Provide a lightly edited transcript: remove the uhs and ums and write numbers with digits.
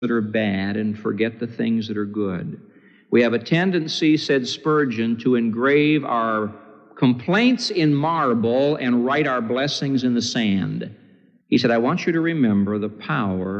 that are bad and forget the things that are good. We have a tendency, said Spurgeon, to engrave our complaints in marble and write our blessings in the sand. He said, I want you to remember the power